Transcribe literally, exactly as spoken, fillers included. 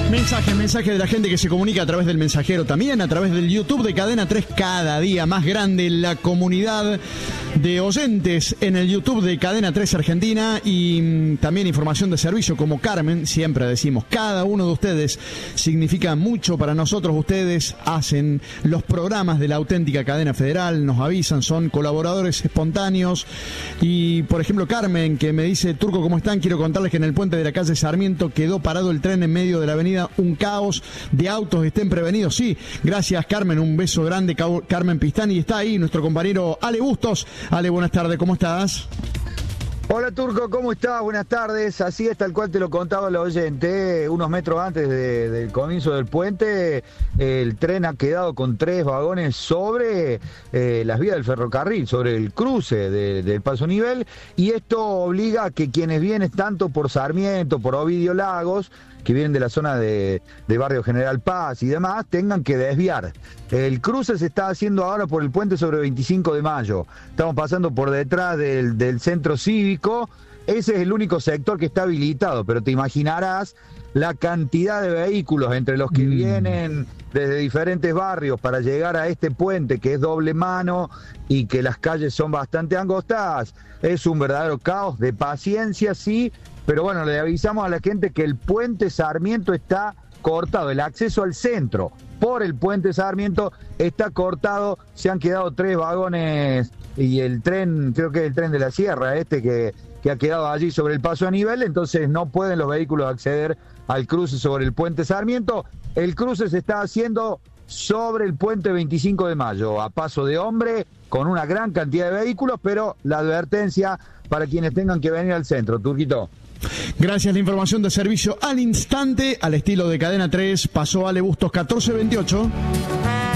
Mensaje, mensaje de la gente que se comunica a través del mensajero, también a través del YouTube de Cadena tres, cada día más grande la comunidad de oyentes en el YouTube de Cadena tres Argentina, y mmm, también información de servicio como Carmen. Siempre decimos, cada uno de ustedes significa mucho para nosotros. Ustedes hacen los programas de la auténtica cadena federal, nos avisan, son colaboradores espontáneos. Y por ejemplo Carmen, que me dice: Turco, ¿cómo están? Quiero contarles que en el puente de la calle Sarmiento quedó parado el tren en medio de la avenida, un caos de autos, estén prevenidos. Sí, gracias Carmen, un beso grande, Carmen Pistani. Y está ahí nuestro compañero Ale Bustos. Ale, buenas tardes, ¿cómo estás? Hola Turco, ¿cómo estás? Buenas tardes. Así es, tal cual te lo contaba el oyente, unos metros antes de, del comienzo del puente, el tren ha quedado con tres vagones sobre eh, las vías del ferrocarril, sobre el cruce de, del Paso Nivel, y esto obliga a que quienes vienen tanto por Sarmiento, por Ovidio Lagos, que vienen de la zona de, de Barrio General Paz y demás, tengan que desviar. El cruce se está haciendo ahora por el puente sobre veinticinco de mayo. Estamos pasando por detrás del, del centro cívico. Ese es el único sector que está habilitado, pero te imaginarás la cantidad de vehículos entre los que mm. vienen desde diferentes barrios para llegar a este puente, que es doble mano y que las calles son bastante angostas. Es un verdadero caos. De paciencia, sí, pero bueno, le avisamos a la gente que el puente Sarmiento está cortado, el acceso al centro por el puente Sarmiento está cortado, se han quedado tres vagones y el tren, creo que es el tren de la Sierra, este que, que ha quedado allí sobre el paso a nivel, entonces no pueden los vehículos acceder al cruce sobre el puente Sarmiento. El cruce se está haciendo sobre el puente veinticinco de mayo, a paso de hombre, con una gran cantidad de vehículos, pero la advertencia para quienes tengan que venir al centro. Turquito. Gracias, la información de servicio al instante, al estilo de Cadena tres, pasó Ale Bustos catorce veintiocho.